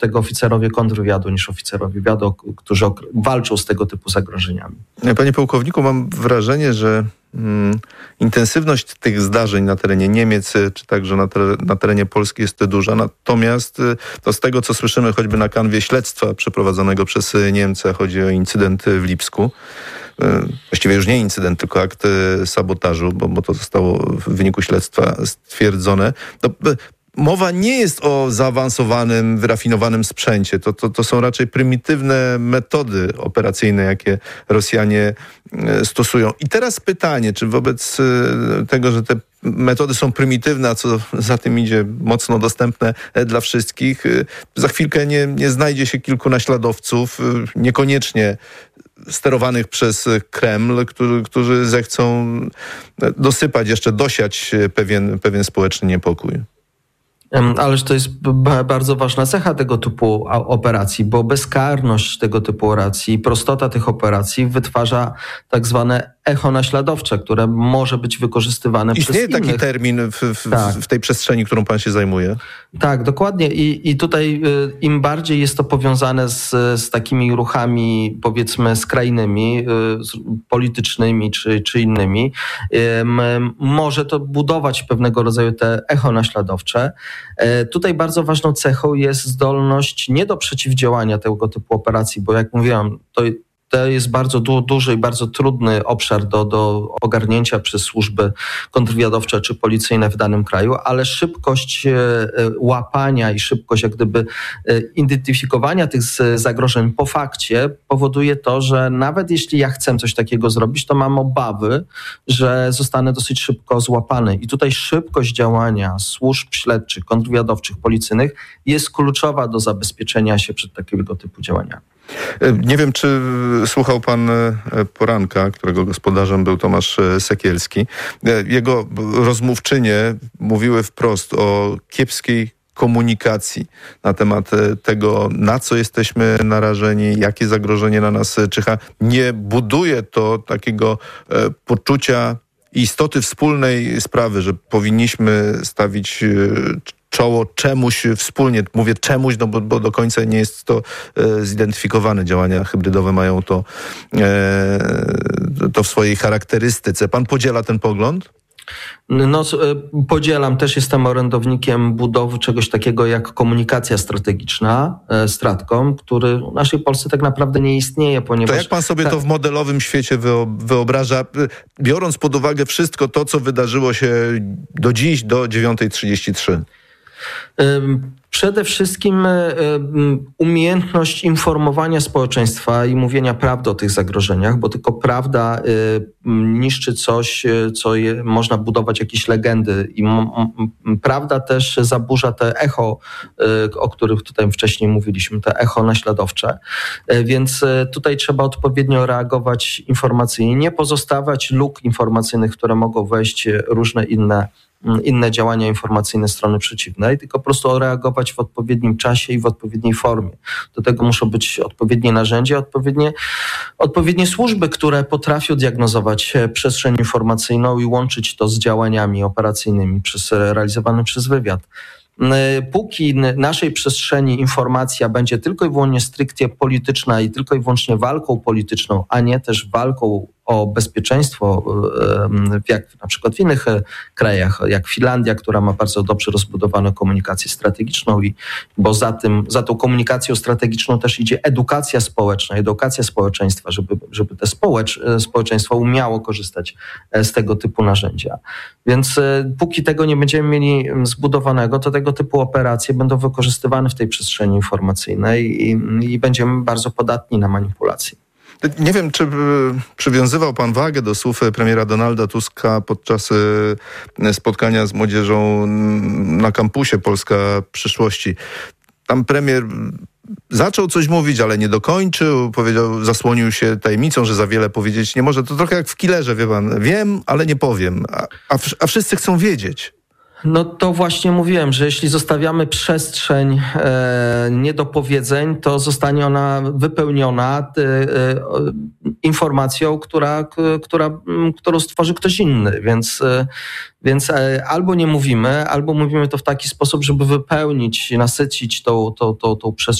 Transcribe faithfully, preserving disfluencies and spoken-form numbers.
tego oficerowie kontrwywiadu niż oficerowie wywiadu, którzy ok- walczą z tego typu zagrożeniami. Panie pułkowniku, mam wrażenie, że mm, intensywność tych zdarzeń na terenie Niemiec, czy także na, ter- na terenie Polski jest duża. Natomiast to z tego, co słyszymy choćby na kanwie śledztwa przeprowadzonego przez Niemcy, chodzi o incydent w Lipsku. Właściwie już nie incydent, tylko akt sabotażu, bo, bo to zostało w wyniku śledztwa stwierdzone. To, mowa nie jest o zaawansowanym, wyrafinowanym sprzęcie. To, to, to są raczej prymitywne metody operacyjne, jakie Rosjanie stosują. I teraz pytanie, czy wobec tego, że te metody są prymitywne, a co za tym idzie mocno dostępne dla wszystkich, za chwilkę nie, nie znajdzie się kilku naśladowców, niekoniecznie sterowanych przez Kreml, którzy, którzy zechcą dosypać, jeszcze dosiać pewien, pewien społeczny niepokój. Ależ to jest b- bardzo ważna cecha tego typu operacji, bo bezkarność tego typu operacji, prostota tych operacji wytwarza tak zwane echo naśladowcze, które może być wykorzystywane Istnieje przez innych. Istnieje taki termin w, w, tak. w tej przestrzeni, którą pan się zajmuje? Tak, dokładnie. I, i tutaj y, im bardziej jest to powiązane z, z takimi ruchami, powiedzmy, skrajnymi, y, politycznymi czy, czy innymi, y, m, może to budować pewnego rodzaju te echo naśladowcze. Y, tutaj bardzo ważną cechą jest zdolność nie do przeciwdziałania tego typu operacji, bo jak mówiłam, to To jest bardzo du- duży i bardzo trudny obszar do, do ogarnięcia przez służby kontrwywiadowcze czy policyjne w danym kraju, ale szybkość e, łapania i szybkość jak gdyby e, identyfikowania tych z, zagrożeń po fakcie powoduje to, że nawet jeśli ja chcę coś takiego zrobić, to mam obawy, że zostanę dosyć szybko złapany. I tutaj szybkość działania służb śledczych, kontrwywiadowczych, policyjnych jest kluczowa do zabezpieczenia się przed takiego typu działaniami. Nie wiem, czy słuchał pan poranka, którego gospodarzem był Tomasz Sekielski. Jego rozmówczynie mówiły wprost o kiepskiej komunikacji na temat tego, na co jesteśmy narażeni, jakie zagrożenie na nas czyha. Nie buduje to takiego poczucia istoty wspólnej sprawy, że powinniśmy stawić czoło czemuś wspólnie. Mówię czemuś, no bo, bo do końca nie jest to e, zidentyfikowane. Działania hybrydowe mają to, e, to w swojej charakterystyce. Pan podziela ten pogląd? No, podzielam, też jestem orędownikiem budowy czegoś takiego jak komunikacja strategiczna, Stratcom, który w naszej Polsce tak naprawdę nie istnieje, ponieważ... To jak pan sobie ta... to w modelowym świecie wyobraża, biorąc pod uwagę wszystko to, co wydarzyło się do dziś, do dziewiąta trzydzieści trzy? Przede wszystkim umiejętność informowania społeczeństwa i mówienia prawdy o tych zagrożeniach, bo tylko prawda niszczy coś, co je, można budować jakieś legendy i m- m- prawda też zaburza te echo, o których tutaj wcześniej mówiliśmy, te echo naśladowcze, więc tutaj trzeba odpowiednio reagować informacyjnie, nie pozostawiać luk informacyjnych, które mogą wejść różne inne inne działania informacyjne strony przeciwnej, tylko po prostu reagować w odpowiednim czasie i w odpowiedniej formie. Do tego muszą być odpowiednie narzędzia, odpowiednie, odpowiednie służby, które potrafią diagnozować przestrzeń informacyjną i łączyć to z działaniami operacyjnymi przez, realizowanym przez wywiad. Póki naszej przestrzeni informacja będzie tylko i wyłącznie stricte polityczna i tylko i wyłącznie walką polityczną, a nie też walką o bezpieczeństwo, jak na przykład w innych krajach, jak Finlandia, która ma bardzo dobrze rozbudowaną komunikację strategiczną i bo za tym, za tą komunikacją strategiczną też idzie edukacja społeczna, edukacja społeczeństwa, żeby, żeby te społecz, społeczeństwo umiało korzystać z tego typu narzędzia. Więc póki tego nie będziemy mieli zbudowanego, to tego typu operacje będą wykorzystywane w tej przestrzeni informacyjnej i, i będziemy bardzo podatni na manipulacje. Nie wiem, czy przywiązywał pan wagę do słów premiera Donalda Tuska podczas spotkania z młodzieżą na kampusie Polska Przyszłości. Tam premier zaczął coś mówić, ale nie dokończył. Powiedział, zasłonił się tajemnicą, że za wiele powiedzieć nie może. To trochę jak w Killerze, wie pan. Wiem, ale nie powiem. A, a, a wszyscy chcą wiedzieć. No to właśnie mówiłem, że jeśli zostawiamy przestrzeń e, niedopowiedzeń, to zostanie ona wypełniona e, e, informacją, która, która, którą stworzy ktoś inny. Więc, e, więc e, albo nie mówimy, albo mówimy to w taki sposób, żeby wypełnić, nasycić tą, tą, tą, tą przestrzeń